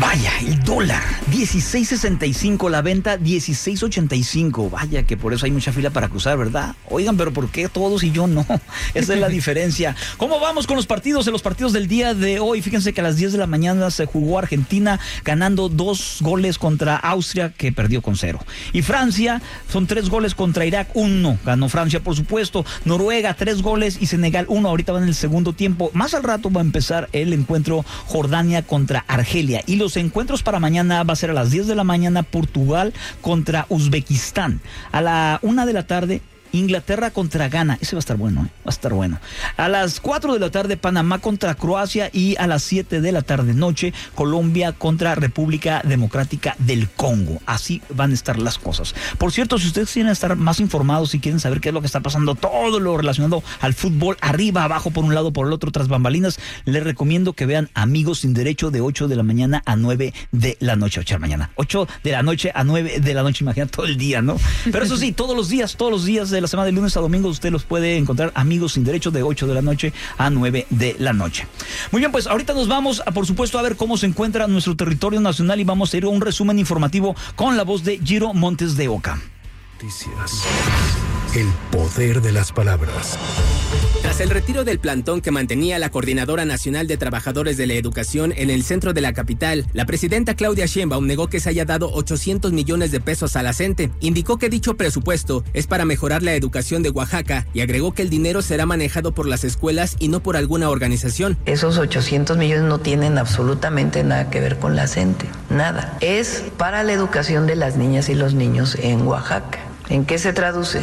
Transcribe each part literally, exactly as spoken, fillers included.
Vaya, el dólar, dieciséis sesenta y cinco, la venta dieciséis ochenta y cinco. Vaya que por eso hay mucha fila para cruzar, ¿verdad? Oigan, pero ¿por qué todos y yo no? Esa es la diferencia. ¿Cómo vamos con los partidos? En los partidos del día de hoy, fíjense que a las diez de la mañana se jugó Argentina ganando dos goles contra Austria, que perdió con cero. Y Francia, son tres goles contra Irak, uno. Ganó Francia, por supuesto. Noruega, tres goles y Senegal, uno. Ahorita van en el segundo tiempo. Más al rato va a empezar el encuentro Jordania contra Argelia. Y los encuentros para mañana va a ser a las diez de la mañana Portugal contra Uzbekistán. A la una de la tarde Inglaterra contra Ghana, ese va a estar bueno, ¿eh? va a estar bueno. A las cuatro de la tarde Panamá contra Croacia y a las siete de la tarde noche Colombia contra República Democrática del Congo. Así van a estar las cosas. Por cierto, si ustedes quieren estar más informados y quieren saber qué es lo que está pasando, todo lo relacionado al fútbol, arriba, abajo, por un lado, por el otro, tras bambalinas, les recomiendo que vean Amigos sin Derecho de ocho de la mañana a nueve de la noche. ocho de la mañana, ocho de la noche a nueve de la noche, imagina todo el día, ¿no? Pero eso sí, todos los días, todos los días de la semana, de lunes a domingo, usted los puede encontrar Amigos sin Derecho de ocho de la noche a nueve de la noche. Muy bien, pues ahorita nos vamos, a, por supuesto, a ver cómo se encuentra nuestro territorio nacional y vamos a ir a un resumen informativo con la voz de Giro Montes de Oca. Noticias. El poder de las palabras. Tras el retiro del plantón que mantenía la Coordinadora Nacional de Trabajadores de la Educación en el centro de la capital, la presidenta Claudia Sheinbaum negó que se haya dado ochocientos millones de pesos a la CENTE. Indicó que dicho presupuesto es para mejorar la educación de Oaxaca y agregó que el dinero será manejado por las escuelas y no por alguna organización. Esos ochocientos millones no tienen absolutamente nada que ver con la CENTE, nada. Es para la educación de las niñas y los niños en Oaxaca. ¿En qué se traduce?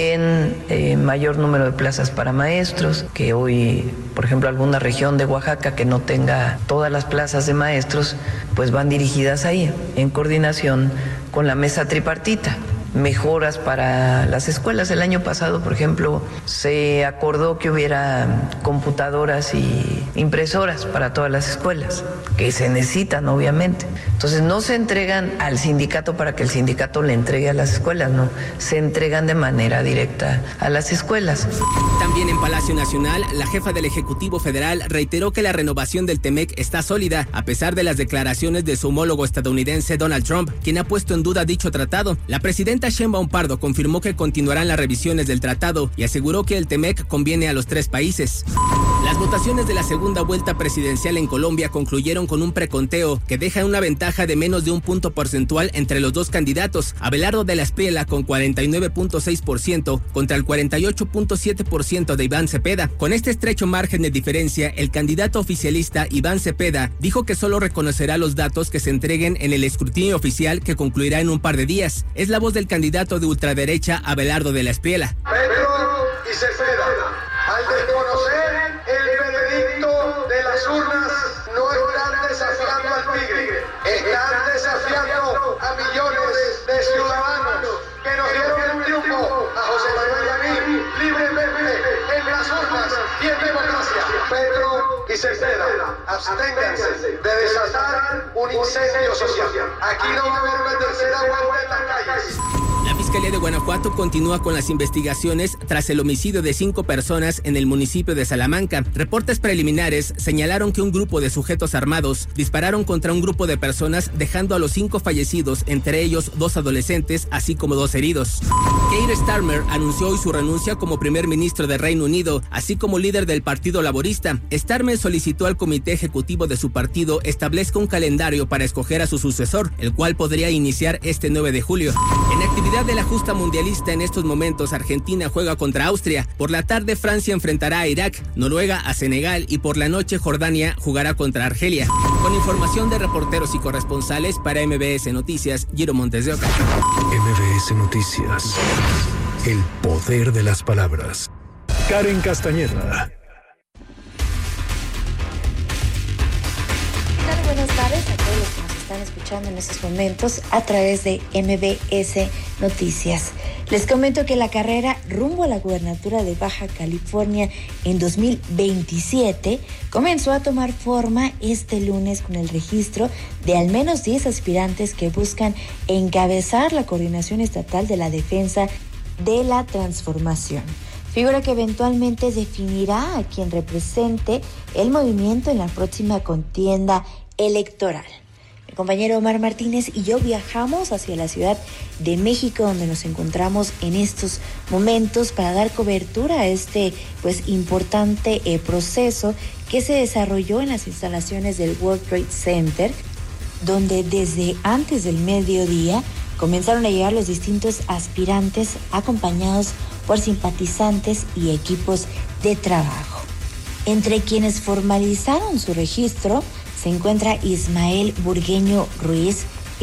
En eh, mayor número de plazas para maestros, que hoy, por ejemplo, alguna región de Oaxaca que no tenga todas las plazas de maestros, pues van dirigidas ahí, en coordinación con la mesa tripartita. Mejoras para las escuelas. El año pasado, por ejemplo, se acordó que hubiera computadoras y impresoras para todas las escuelas, que se necesitan, obviamente. Entonces, no se entregan al sindicato para que el sindicato le entregue a las escuelas, no. Se entregan de manera directa a las escuelas. También en Palacio Nacional, la jefa del Ejecutivo Federal reiteró que la renovación del TEMEC está sólida, a pesar de las declaraciones de su homólogo estadounidense Donald Trump, quien ha puesto en duda dicho tratado. La presidenta Sheinbaum Pardo confirmó que continuarán las revisiones del tratado y aseguró que el TEMEC conviene a los tres países. Las votaciones de la segunda vuelta presidencial en Colombia concluyeron con un preconteo que deja una ventaja de menos de un punto porcentual entre los dos candidatos. Abelardo de la Espriella con cuarenta y nueve punto seis por ciento contra el cuarenta y ocho punto siete por ciento de Iván Cepeda. Con este estrecho margen de diferencia, el candidato oficialista Iván Cepeda dijo que solo reconocerá los datos que se entreguen en el escrutinio oficial que concluirá en un par de días. Es la voz del candidato de ultraderecha Abelardo de la Espriella. Pedro y Cepeda, al desconocer el veredicto de las urnas, no están desafiando al tigre, están desafiando a millones de ciudadanos que nos dieron el triunfo a José Manuel y a mí libremente en las urnas y en democracia. Pedro y Cepeda, absténganse de desatar un incendio social. Aquí no va a haber una tercera vuelta en las calles. La Fiscalía de Guanajuato continúa con las investigaciones tras el homicidio de cinco personas en el municipio de Salamanca. Reportes preliminares señalaron que un grupo de sujetos armados dispararon contra un grupo de personas, dejando a los cinco fallecidos, entre ellos dos adolescentes, así como dos heridos. Keir Starmer anunció hoy su renuncia como primer ministro de Reino Unido, así como líder del Partido Laborista. Starmer solicitó al comité ejecutivo de su partido establezca un calendario para escoger a su sucesor, el cual podría iniciar este nueve de julio. En actividad de la justa mundialista, en estos momentos Argentina juega contra Austria, por la tarde Francia enfrentará a Irak, Noruega a Senegal y por la noche Jordania jugará contra Argelia. Con información de reporteros y corresponsales para M B S Noticias, Giro Montes de Oca. M B S Noticias. El poder de las palabras. Karen Castañeda. Buenas tardes a todos los que nos están escuchando en estos momentos a través de M B S Noticias. Les comento que la carrera rumbo a la gubernatura de Baja California en dos mil veintisiete comenzó a tomar forma este lunes con el registro de al menos diez aspirantes que buscan encabezar la Coordinación Estatal de la Defensa de la Transformación, figura que eventualmente definirá a quien represente el movimiento en la próxima contienda electoral. compañero Omar Martínez y yo viajamos hacia la Ciudad de México, donde nos encontramos en estos momentos para dar cobertura a este pues importante eh, proceso que se desarrolló en las instalaciones del World Trade Center, donde desde antes del mediodía comenzaron a llegar los distintos aspirantes acompañados por simpatizantes y equipos de trabajo. Entre quienes formalizaron su registro se encuentra Ismael Burgueño Ruiz,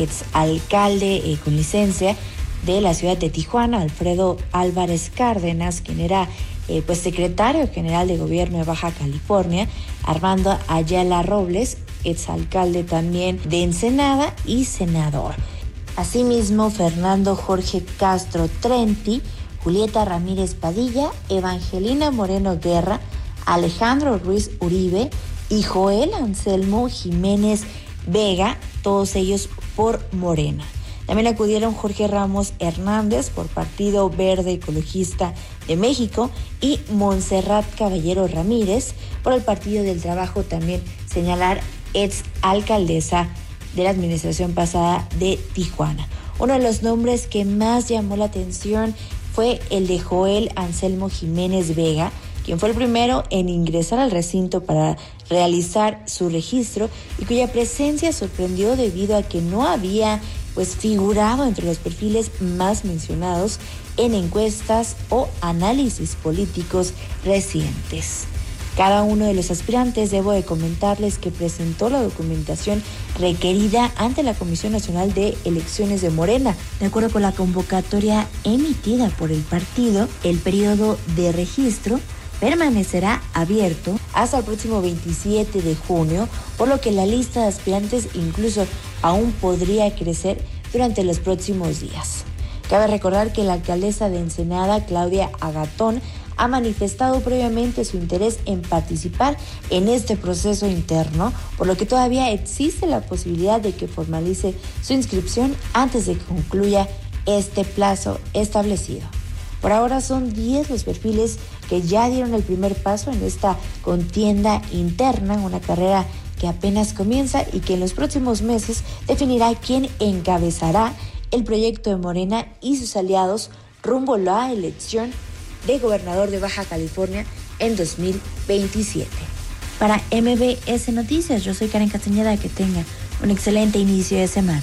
exalcalde eh, con licencia de la ciudad de Tijuana, Alfredo Álvarez Cárdenas, quien era eh, pues secretario general de gobierno de Baja California, Armando Ayala Robles, exalcalde también de Ensenada y senador. Asimismo, Fernando Jorge Castro Trenti, Julieta Ramírez Padilla, Evangelina Moreno Guerra, Alejandro Ruiz Uribe y Joel Anselmo Jiménez Vega, todos ellos por Morena. También acudieron Jorge Ramos Hernández por Partido Verde Ecologista de México y Montserrat Caballero Ramírez por el Partido del Trabajo, también señalar ex alcaldesa de la administración pasada de Tijuana. Uno de los nombres que más llamó la atención fue el de Joel Anselmo Jiménez Vega, quien fue el primero en ingresar al recinto para realizar su registro y cuya presencia sorprendió debido a que no había pues figurado entre los perfiles más mencionados en encuestas o análisis políticos recientes. Cada uno de los aspirantes, debo de comentarles que presentó la documentación requerida ante la Comisión Nacional de Elecciones de Morena. De acuerdo con la convocatoria emitida por el partido, el periodo de registro permanecerá abierto hasta el próximo veintisiete de junio, por lo que la lista de aspirantes incluso aún podría crecer durante los próximos días. Cabe recordar que la alcaldesa de Ensenada, Claudia Agatón, ha manifestado previamente su interés en participar en este proceso interno, por lo que todavía existe la posibilidad de que formalice su inscripción antes de que concluya este plazo establecido. Por ahora son diez los perfiles que ya dieron el primer paso en esta contienda interna, una carrera que apenas comienza y que en los próximos meses definirá quién encabezará el proyecto de Morena y sus aliados rumbo a la elección de gobernador de Baja California en dos mil veintisiete. Para M B S Noticias, yo soy Karen Castañeda, que tenga un excelente inicio de semana.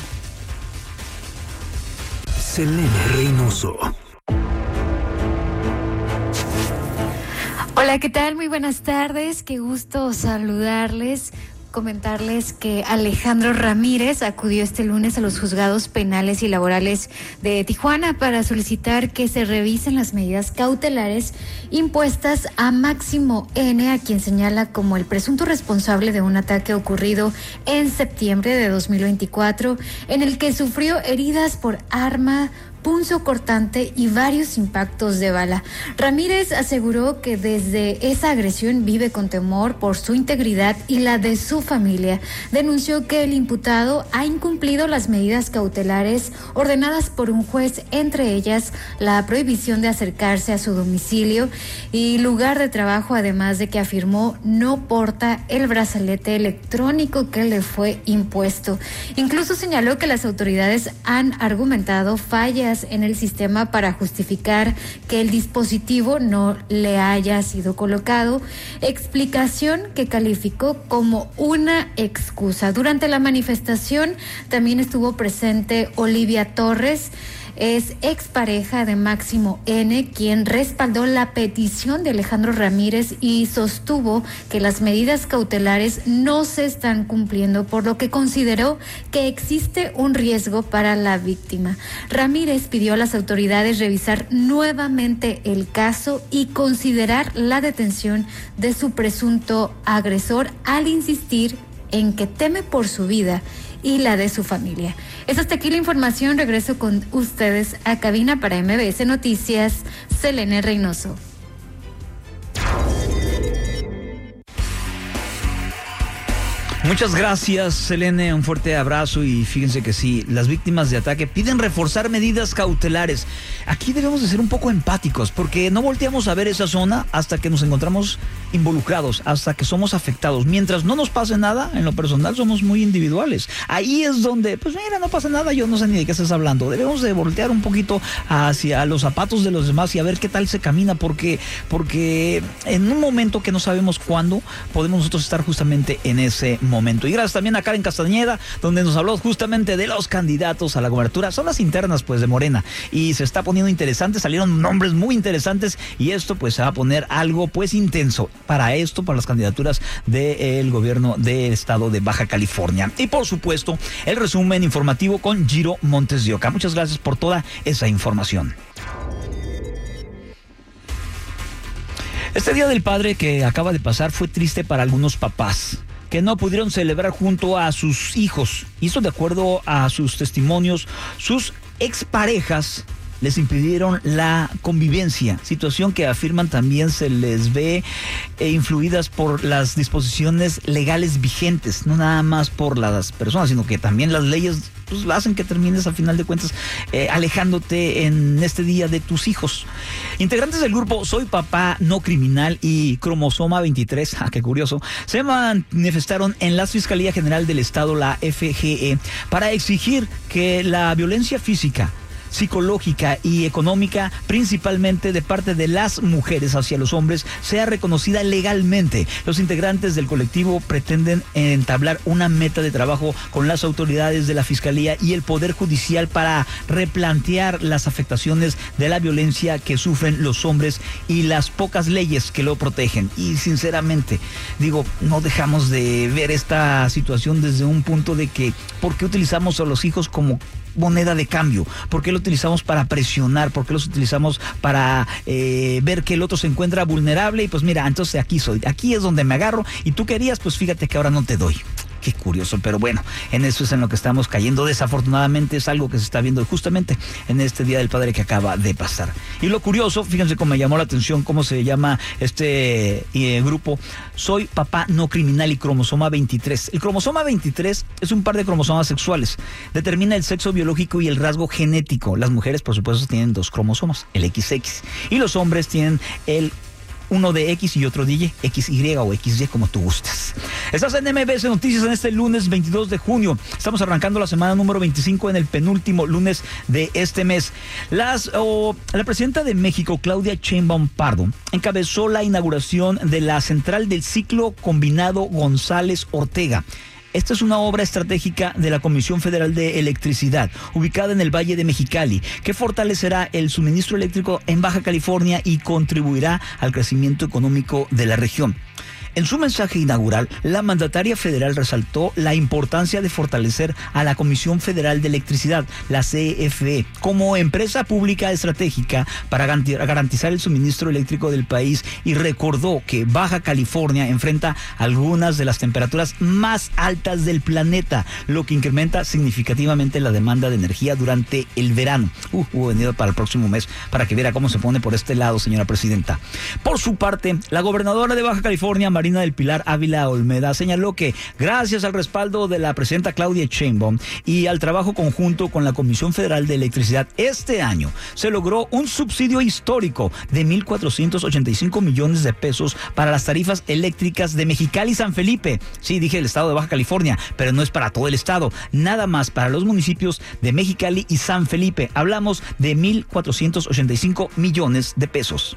Selene Reynoso. Hola, ¿qué tal? Muy buenas tardes, qué gusto saludarles. Comentarles que Alejandro Ramírez acudió este lunes a los juzgados penales y laborales de Tijuana para solicitar que se revisen las medidas cautelares impuestas a Máximo N, a quien señala como el presunto responsable de un ataque ocurrido en septiembre de dos mil veinticuatro, en el que sufrió heridas por arma, punzo cortante y varios impactos de bala. Ramírez aseguró que desde esa agresión vive con temor por su integridad y la de su familia. Denunció que el imputado ha incumplido las medidas cautelares ordenadas por un juez, entre ellas la prohibición de acercarse a su domicilio y lugar de trabajo, además de que afirmó no porta el brazalete electrónico que le fue impuesto. Incluso señaló que las autoridades han argumentado fallas en el sistema para justificar que el dispositivo no le haya sido colocado, explicación que calificó como una excusa. Durante la manifestación también estuvo presente Olivia Torres, es expareja de Máximo N, quien respaldó la petición de Alejandro Ramírez y sostuvo que las medidas cautelares no se están cumpliendo, por lo que consideró que existe un riesgo para la víctima. Ramírez pidió a las autoridades revisar nuevamente el caso y considerar la detención de su presunto agresor, al insistir en que teme por su vida y la de su familia. Es hasta aquí la información. Regreso con ustedes a cabina para M B S Noticias, Selene Reynoso. Muchas gracias, Selene, un fuerte abrazo y fíjense que sí, las víctimas de ataque piden reforzar medidas cautelares. Aquí debemos de ser un poco empáticos porque no volteamos a ver esa zona hasta que nos encontramos involucrados, hasta que somos afectados. Mientras no nos pase nada, en lo personal somos muy individuales. Ahí es donde, pues mira, no pasa nada, yo no sé ni de qué estás hablando. Debemos de voltear un poquito hacia los zapatos de los demás y a ver qué tal se camina porque, porque en un momento que no sabemos cuándo podemos nosotros estar justamente en ese momento. momento. Y gracias también a Karen Castañeda, donde nos habló justamente de los candidatos a la gobernatura. Son las internas, pues, de Morena. Y se está poniendo interesante, salieron nombres muy interesantes y esto, pues, se va a poner algo, pues, intenso para esto, para las candidaturas del gobierno del estado de Baja California. Y, por supuesto, el resumen informativo con Giro Montes de Oca. Muchas gracias por toda esa información. Este Día del Padre que acaba de pasar fue triste para algunos papás que no pudieron celebrar junto a sus hijos. Y esto de acuerdo a sus testimonios, sus exparejas les impidieron la convivencia, situación que afirman también se les ve eh, influidas por las disposiciones legales vigentes, no nada más por las personas, sino que también las leyes pues hacen que termines a final de cuentas eh, alejándote en este día de tus hijos. Integrantes del grupo Soy Papá No Criminal y Cromosoma veintitrés, ah, qué curioso, se manifestaron en la Fiscalía General del Estado, la F G E, para exigir que la violencia física, psicológica y económica, principalmente de parte de las mujeres hacia los hombres, sea reconocida legalmente. Los integrantes del colectivo pretenden entablar una meta de trabajo con las autoridades de la Fiscalía y el Poder Judicial para replantear las afectaciones de la violencia que sufren los hombres y las pocas leyes que lo protegen. Y sinceramente, digo, no dejamos de ver esta situación desde un punto de que, ¿por qué utilizamos a los hijos como moneda de cambio? ¿Por qué lo utilizamos para presionar? ¿Por qué los utilizamos para eh, ver que el otro se encuentra vulnerable? Y pues mira, entonces aquí soy, aquí es donde me agarro y tú querías, pues fíjate que ahora no te doy. Qué curioso, pero bueno, en eso es en lo que estamos cayendo. Desafortunadamente es algo que se está viendo justamente en este Día del Padre que acaba de pasar. Y lo curioso, fíjense cómo me llamó la atención, cómo se llama este eh, grupo, Soy Papá No Criminal y Cromosoma veintitrés. El cromosoma veintitrés es un par de cromosomas sexuales. Determina el sexo biológico y el rasgo genético. Las mujeres, por supuesto, tienen dos cromosomas, el equis equis. Y los hombres tienen el uno de X y otro de Y, equis ye o equis ye, como tú gustes. Estás en M B S Noticias en este lunes veintidós de junio. Estamos arrancando la semana número veinticinco en el penúltimo lunes de este mes. Las, oh, la presidenta de México, Claudia Sheinbaum Pardo, encabezó la inauguración de la central del ciclo combinado González Ortega. Esta es una obra estratégica de la Comisión Federal de Electricidad, ubicada en el Valle de Mexicali, que fortalecerá el suministro eléctrico en Baja California y contribuirá al crecimiento económico de la región. En su mensaje inaugural, la mandataria federal resaltó la importancia de fortalecer a la Comisión Federal de Electricidad, la C F E, como empresa pública estratégica para garantizar el suministro eléctrico del país y recordó que Baja California enfrenta algunas de las temperaturas más altas del planeta, lo que incrementa significativamente la demanda de energía durante el verano. Uh, uh, venido para el próximo mes, para que viera cómo se pone por este lado, señora presidenta. Por su parte, la gobernadora de Baja California, Marina del Pilar Ávila Olmeda, señaló que gracias al respaldo de la presidenta Claudia Sheinbaum y al trabajo conjunto con la Comisión Federal de Electricidad, este año se logró un subsidio histórico de mil cuatrocientos ochenta y cinco millones de pesos para las tarifas eléctricas de Mexicali y San Felipe. Sí, dije el estado de Baja California, pero no es para todo el estado, nada más para los municipios de Mexicali y San Felipe. Hablamos de mil cuatrocientos ochenta y cinco millones de pesos.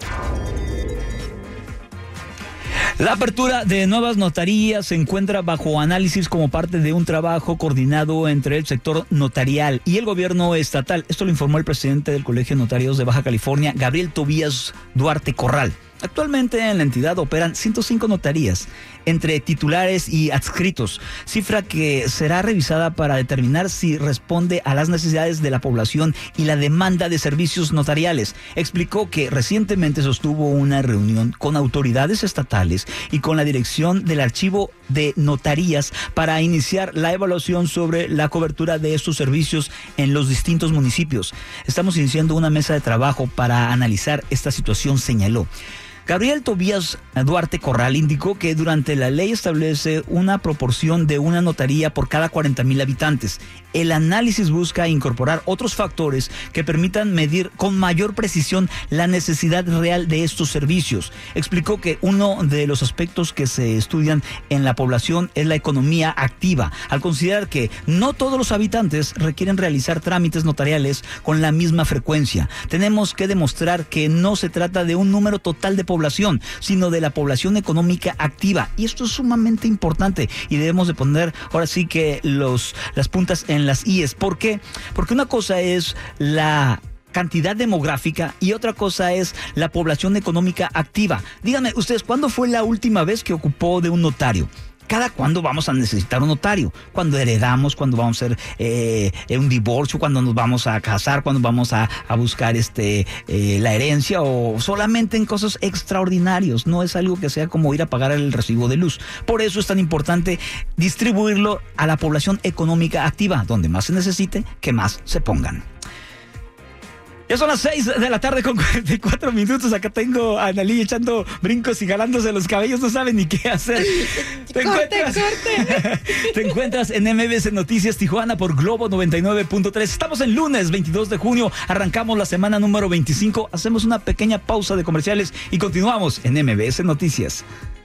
La apertura de nuevas notarías se encuentra bajo análisis como parte de un trabajo coordinado entre el sector notarial y el gobierno estatal. Esto lo informó el presidente del Colegio de Notarios de Baja California, Gabriel Tobías Duarte Corral. Actualmente en la entidad operan ciento cinco notarías entre titulares y adscritos, cifra que será revisada para determinar si responde a las necesidades de la población y la demanda de servicios notariales. Explicó que recientemente sostuvo una reunión con autoridades estatales y con la dirección del archivo de notarías para iniciar la evaluación sobre la cobertura de estos servicios en los distintos municipios. Estamos iniciando una mesa de trabajo para analizar esta situación, señaló. Gabriel Tobías Duarte Corral indicó que durante la ley establece una proporción de una notaría por cada cuarenta mil habitantes. El análisis busca incorporar otros factores que permitan medir con mayor precisión la necesidad real de estos servicios. Explicó que uno de los aspectos que se estudian en la población es la economía activa, al considerar que no todos los habitantes requieren realizar trámites notariales con la misma frecuencia. Tenemos que demostrar que no se trata de un número total de población, sino de la población económica activa. Y esto es sumamente importante y debemos de poner ahora sí que los, las puntas en las íes. ¿Por qué? Porque una cosa es la cantidad demográfica y otra cosa es la población económica activa. Díganme ustedes, ¿cuándo fue la última vez que ocupó de un notario? ¿Cada cuándo vamos a necesitar un notario? Cuando heredamos, cuando vamos a hacer eh, un divorcio, cuando nos vamos a casar, cuando vamos a, a buscar este eh, la herencia, o solamente en cosas extraordinarios. No es algo que sea como ir a pagar el recibo de luz. Por eso es tan importante distribuirlo a la población económica activa, donde más se necesite, que más se pongan. Ya son las seis de la tarde con cuarenta y cuatro minutos. Acá tengo a Analí echando brincos y jalándose los cabellos. No sabe ni qué hacer. Te corte, encuentras, corte. Te encuentras en M B S Noticias Tijuana por Globo noventa y nueve punto tres. Estamos en lunes veintidós de junio. Arrancamos la semana número veinticinco. Hacemos una pequeña pausa de comerciales y continuamos en M B S Noticias.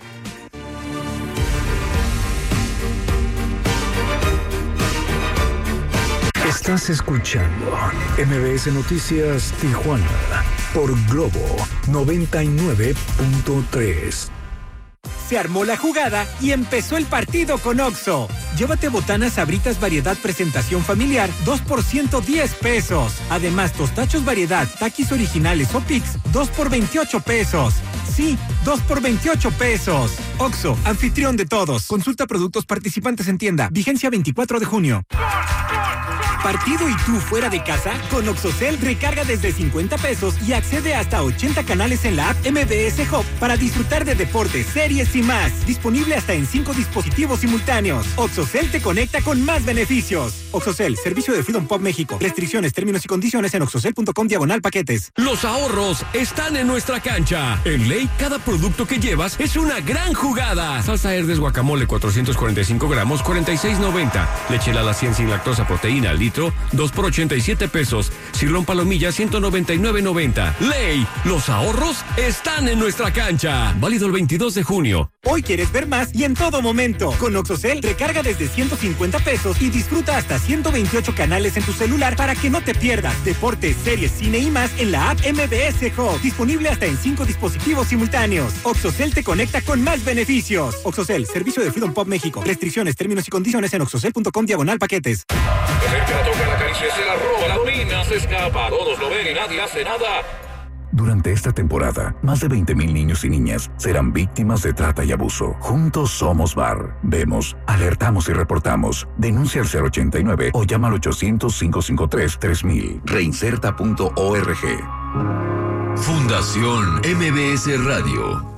Estás escuchando M B S Noticias Tijuana por Globo noventa y nueve punto tres. Se armó la jugada y empezó el partido con Oxxo. Llévate botanas Sabritas variedad presentación familiar, dos por ciento diez pesos. Además, tostachos variedad, taquis originales o Pix, dos por veintiocho pesos. Sí, dos por veintiocho pesos. Oxxo, anfitrión de todos. Consulta productos participantes en tienda. Vigencia veinticuatro de junio. ¿Partido y tú fuera de casa? Con OxxoCell recarga desde cincuenta pesos y accede hasta ochenta canales en la app M B S Hub para disfrutar de deportes, series y más. Disponible hasta en cinco dispositivos simultáneos. OxxoCell te conecta con más beneficios. OxxoCell, servicio de Freedom Pop México. Restricciones, términos y condiciones en oxxocell punto com diagonal paquetes. Los ahorros están en nuestra cancha. En Ley, cada producto que llevas es una gran jugada. Salsa Herdes guacamole cuatrocientos cuarenta y cinco gramos, cuarenta y seis noventa. Leche Lala cien sin lactosa proteína al litro, dos por ochenta y siete pesos. Cirlón palomilla, ciento noventa y nueve noventa. Ley, los ahorros están en nuestra cancha. Válido el veintidós de junio. Hoy quieres ver más y en todo momento. Con OxxoCell recarga desde ciento cincuenta pesos y disfruta hasta ciento veintiocho canales en tu celular para que no te pierdas deportes, series, cine y más en la app M B S Hub. Disponible hasta en cinco dispositivos simultáneos. OxxoCell te conecta con más beneficios. OxxoCell, servicio de Freedom Pop México. Restricciones, términos y condiciones en oxxocell punto com diagonal paquetes. El que la toca, la acaricia, se la roba, la domina, se escapa. Todos lo ven y nadie hace nada. Durante esta temporada, más de veinte mil niños y niñas serán víctimas de trata y abuso. Juntos somos V A R. Vemos, alertamos y reportamos. Denuncia al cero ochenta y nueve o llama al ochocientos, cinco cinco tres, tres mil. Reinserta punto org. Fundación M B S Radio.